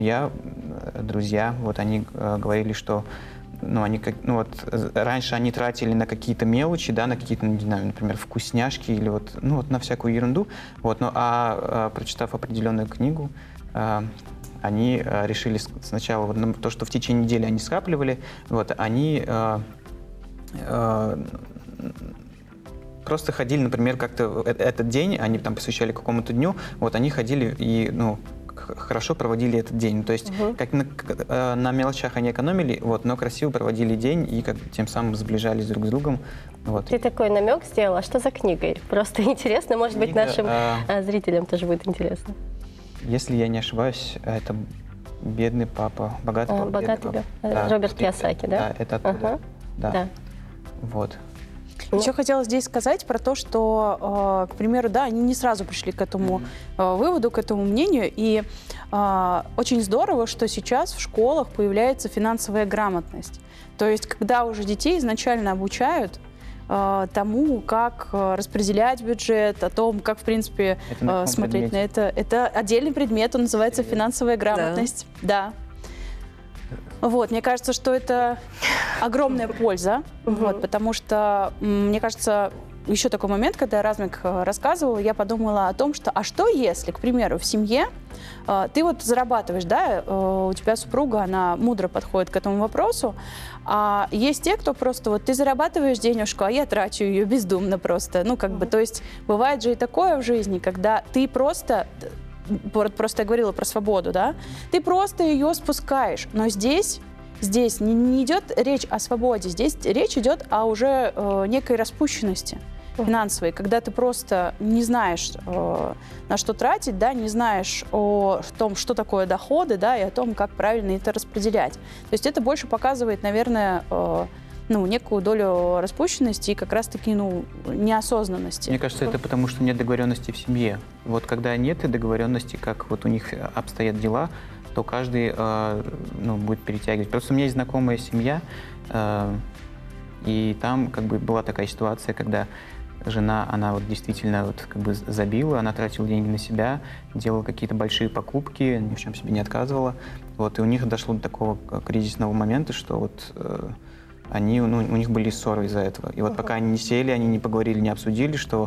друзья, вот они говорили, что раньше они тратили на какие-то мелочи, да, на какие-то, не знаю, например, вкусняшки или на всякую ерунду. Прочитав определенную книгу, они решили сначала то, что в течение недели они скапливали, они просто ходили, например, как-то этот день, они там посвящали какому-то дню, они ходили и, хорошо проводили этот день. То есть на мелочах они экономили, но красиво проводили день и тем самым сближались друг с другом. Ты такой намек сделал, а что за книгой? Просто интересно, может быть, нашим зрителям тоже будет интересно. Если я не ошибаюсь, это «Бедный папа», «Богатый папа», «Богатый папа». Да, Роберт Кийосаки, да? Да, это оттуда. Да. Вот. Еще хотела здесь сказать про то, что, к примеру, они не сразу пришли к этому выводу, к этому мнению. И очень здорово, что сейчас в школах появляется финансовая грамотность. То есть, когда уже детей изначально обучают тому, как распределять бюджет, о том, как, в принципе, смотреть на это. Это отдельный предмет, он называется финансовая грамотность. Да. Мне кажется, что это огромная польза, потому что, мне кажется, еще такой момент, когда Размик рассказывал, я подумала о том, что, что если, к примеру, в семье ты зарабатываешь, у тебя супруга, она мудро подходит к этому вопросу, а есть те, кто просто, ты зарабатываешь денежку, а я трачу ее бездумно просто, то есть бывает же и такое в жизни, когда ты просто я говорила про свободу, ты просто ее спускаешь, но здесь не идет речь о свободе, здесь речь идет о уже некой распущенности финансовой, когда ты просто не знаешь, на что тратить, не знаешь о том, что такое доходы, и о том, как правильно это распределять. То есть это больше показывает, наверное, некую долю распущенности и как раз-таки, неосознанности. Мне кажется, это потому, что нет договоренности в семье. Когда нет договоренности, как у них обстоят дела, то каждый будет перетягивать. Просто у меня есть знакомая семья, и там была такая ситуация, когда жена, она действительно забила, она тратила деньги на себя, делала какие-то большие покупки, ни в чем себе не отказывала. И у них дошло до такого кризисного момента, что у них были ссоры из-за этого. И пока они не сели, они не поговорили, не обсудили, что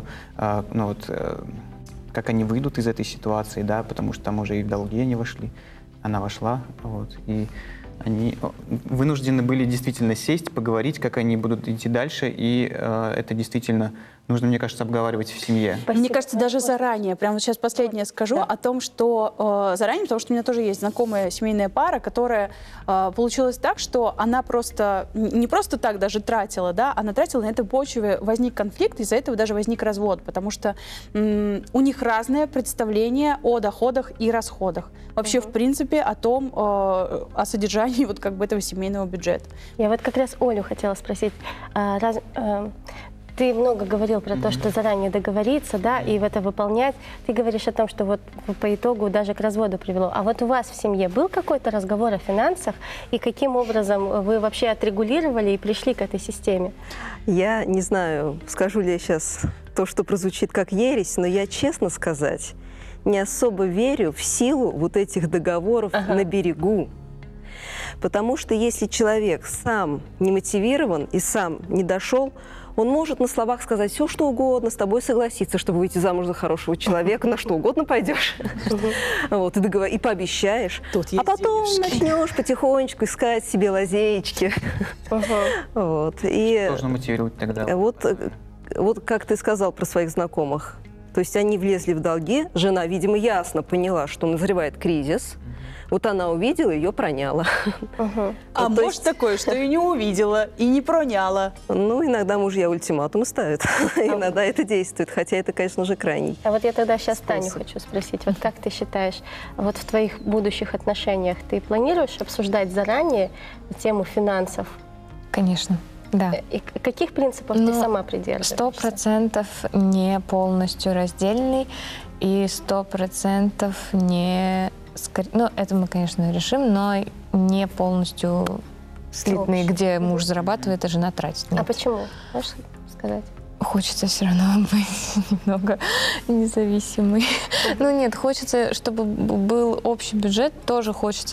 как они выйдут из этой ситуации, потому что там уже и в долги они вошли. Она вошла, и они вынуждены были действительно сесть, поговорить, как они будут идти дальше, и это действительно нужно, мне кажется, обговаривать в семье. Мне кажется, даже заранее, прямо сейчас последнее скажу о том, что заранее, потому что у меня тоже есть знакомая семейная пара, которая получилось так, что она просто, не просто так даже тратила, она тратила, на этой почве возник конфликт, из-за этого даже возник развод, потому что у них разное представление о доходах и расходах. Вообще, в принципе, о том, о содержании этого семейного бюджета. Я как раз Олю хотела спросить, ты много говорил про то, что заранее договориться, и это выполнять. Ты говоришь о том, что по итогу даже к разводу привело. А у вас в семье был какой-то разговор о финансах? И каким образом вы вообще отрегулировали и пришли к этой системе? Я не знаю, скажу ли я сейчас то, что прозвучит как ересь, но я, честно сказать, не особо верю в силу этих договоров на берегу. Потому что если человек сам не мотивирован и сам не дошел, он может на словах сказать все, что угодно, с тобой согласиться, чтобы выйти замуж за хорошего человека, на что угодно пойдешь, и пообещаешь. А потом начнешь потихонечку искать себе лазеечки. Сложно мотивировать тогда. Как ты сказал про своих знакомых. То есть они влезли в долги, жена, видимо, ясно поняла, что назревает кризис. Она увидела, ее проняла. А может такое, что и не увидела, и не проняла? Иногда мужья ультиматумы ставят. Иногда это действует, хотя это, конечно же, крайний. А я тогда сейчас Таню хочу спросить. Как ты считаешь, в твоих будущих отношениях ты планируешь обсуждать заранее тему финансов? Конечно. Да. И каких принципов ты сама придерживаешься? 100% не полностью раздельный и 100% не... это мы, конечно, решим, но не полностью слитный, где муж зарабатывает, а жена тратит. Нет. А почему? Можешь сказать? Хочется все равно быть немного независимой. Нет, хочется, чтобы был общий бюджет, тоже хочется